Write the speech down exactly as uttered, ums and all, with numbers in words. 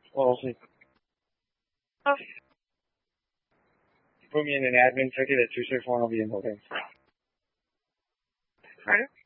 Well, see. Put me in an admin ticket at two six one, I'll be in. Okay. Pardon?